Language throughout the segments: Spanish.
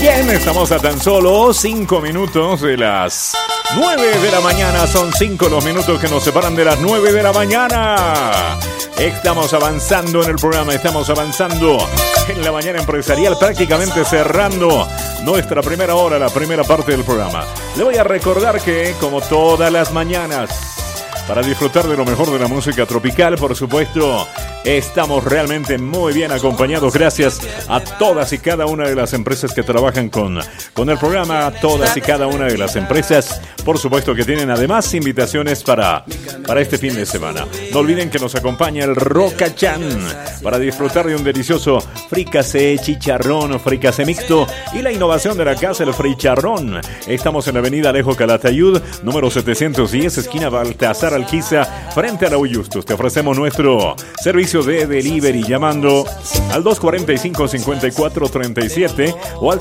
Bien, estamos a tan solo 5 minutos de las 9 de la mañana. Son 5 los minutos que nos separan de las 9 de la mañana. Estamos avanzando en el programa, estamos avanzando en la mañana empresarial, prácticamente cerrando nuestra primera hora, la primera parte del programa. Le voy a recordar que, como todas las mañanas, para disfrutar de lo mejor de la música tropical, por supuesto, estamos realmente muy bien acompañados. Gracias a todas y cada una de las empresas que trabajan con el programa, a todas y cada una de las empresas, por supuesto, que tienen además invitaciones para este fin de semana. No olviden que nos acompaña el Rocachan para disfrutar de un delicioso fricasé, chicharrón, fricasé mixto y la innovación de la casa, el fricharrón. Estamos en la avenida Alejo Calatayud, número 710, esquina Baltasar Alquiza, frente a la Uyustus. Te ofrecemos nuestro servicio de delivery llamando al 245-5437 o al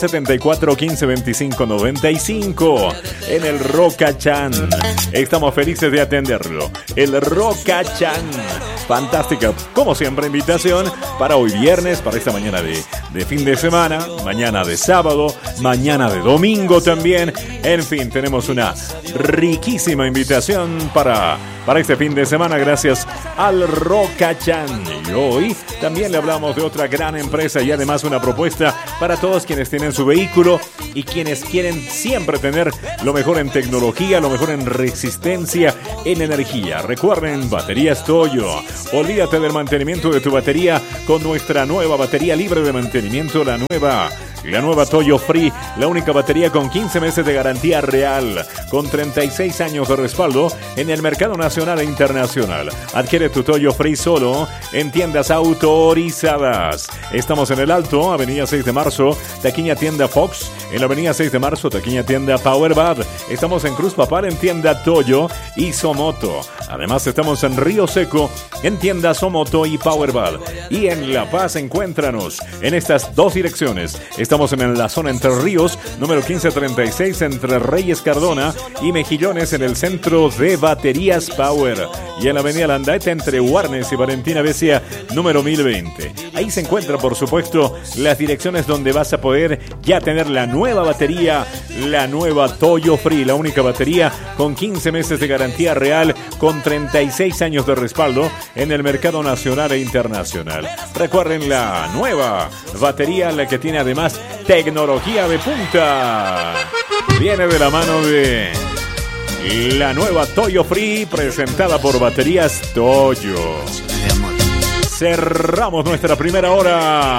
74-15-25-95 en el Rocachan. Estamos felices de atenderlo. El Rocachan. Fantástica, como siempre, invitación para hoy viernes, para esta mañana de fin de semana, mañana de sábado, mañana de domingo también. En fin, tenemos una riquísima invitación para este fin de semana gracias al Rocachan. Y hoy también le hablamos de otra gran empresa y además una propuesta para todos quienes tienen su vehículo y quienes quieren siempre tener lo mejor en tecnología, lo mejor en resistencia, en energía. Recuerden, Baterías Toyo. Olvídate del mantenimiento de tu batería con nuestra nueva batería libre de mantenimiento, la nueva Toyo Free, la única batería con 15 meses de garantía real, con 36 años de respaldo en el mercado nacional e internacional. Adquiere tu Toyo Free solo en tiendas autorizadas. Estamos en el Alto, avenida 6 de marzo, taquilla tienda Fox, en la avenida 6 de marzo, taquilla tienda Powerbad. Estamos en Cruz Papal, en tienda Toyo y Somoto. Además estamos en Río Seco, en tienda Somoto y Powerbad. Y en La Paz, encuéntranos en estas dos direcciones. Estamos en la zona Entre Ríos, número 1536, entre Reyes Cardona y Mejillones, en el centro de Baterías Power. Y en la avenida Landaeta, entre Warnes y Valentina Becia, número 1020. Ahí se encuentran, por supuesto, las direcciones donde vas a poder ya tener la nueva batería, la nueva Toyo Free, la única batería con 15 meses de garantía real, con 36 años de respaldo en el mercado nacional e internacional. Recuerden, la nueva batería, la que tiene además tecnología de punta. Viene de la mano de la nueva Toyo Free, presentada por Baterías Toyo. Cerramos nuestra primera hora